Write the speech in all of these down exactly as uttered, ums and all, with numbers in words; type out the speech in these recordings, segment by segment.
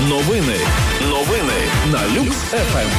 Новини. Новини на Люкс еф ем.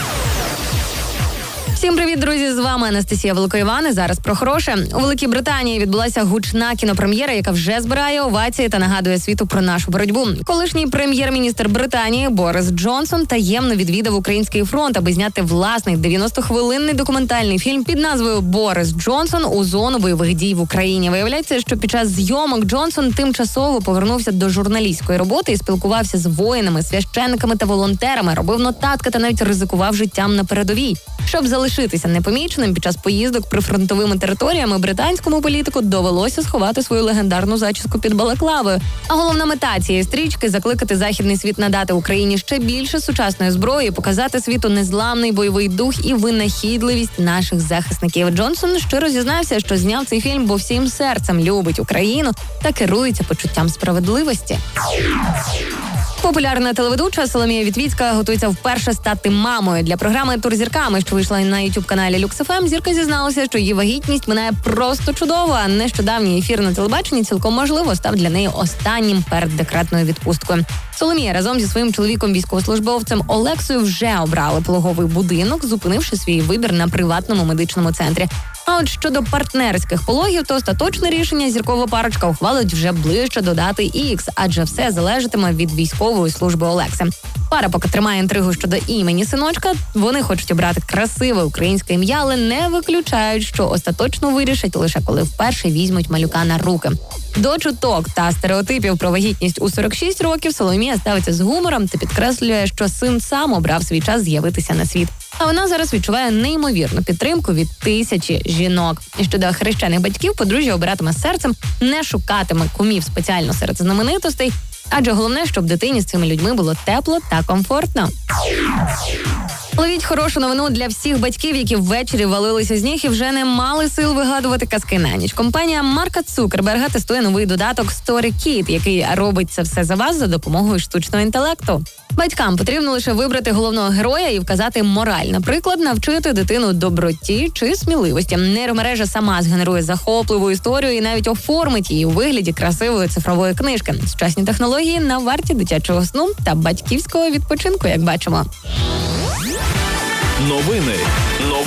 Всім привіт, друзі! З вами Анастасія Великоїван. І зараз про хороше. У Великій Британії відбулася гучна кінопрем'єра, яка вже збирає овації та нагадує світу про нашу боротьбу. Колишній прем'єр-міністр Британії Борис Джонсон таємно відвідав український фронт, аби зняти власний дев'яностохвилинний документальний фільм під назвою «Борис Джонсон у зону бойових дій в Україні». Виявляється, що під час зйомок Джонсон тимчасово повернувся до журналістської роботи і спілкувався з воїнами, священниками та волонтерами, робив нотатки та навіть ризикував життям на передовій. Щоб залишитися непоміченим під час поїздок прифронтовими територіями, британському політику довелося сховати свою легендарну зачіску під балаклавою. А головна мета цієї стрічки – закликати західний світ надати Україні ще більше сучасної зброї, показати світу незламний бойовий дух і винахідливість наших захисників. Джонсон щиро зізнався, що зняв цей фільм, бо всім серцем любить Україну та керується почуттям справедливості. Популярна телеведуча Соломія Вітвіцька готується вперше стати мамою. Для програми «Тур зірками», що вийшла на ютуб-каналі Люкс еф ем, зірка зізналася, що її вагітність минає просто чудово, а нещодавній ефір на телебаченні цілком можливо став для неї останнім перед декретною відпусткою. Соломія разом зі своїм чоловіком-військовослужбовцем Олексою вже обрали пологовий будинок, зупинивши свій вибір на приватному медичному центрі. А от щодо партнерських пологів, то остаточне рішення зіркова парочка ухвалить вже ближче до дати Ікс, адже все залежатиме від військової служби Олекси. Пара поки тримає інтригу щодо імені синочка. Вони хочуть обрати красиве українське ім'я, але не виключають, що остаточно вирішать лише коли вперше візьмуть малюка на руки. До чуток та стереотипів про вагітність у сорок шість років Соломія ставиться з гумором та підкреслює, що син сам обрав свій час з'явитися на світ. А вона зараз відчуває неймовірну підтримку від тисячі жінок. І щодо хрещених батьків, подружжя обиратиме серцем, не шукатиме кумів спеціально серед знаменитостей, адже головне, щоб дитині з цими людьми було тепло та комфортно. Ловіть хорошу новину для всіх батьків, які ввечері валилися з ніг і вже не мали сил вигадувати казки на ніч. Компанія Марка Цукерберга тестує новий додаток StoryKid, який робить це все за вас за допомогою штучного інтелекту. Батькам потрібно лише вибрати головного героя і вказати мораль. Наприклад, навчити дитину доброті чи сміливості. Нейромережа сама згенерує захопливу історію і навіть оформить її у вигляді красивої цифрової книжки. Сучасні технології на варті дитячого сну та батьківського відпочинку, як бачимо. Новини.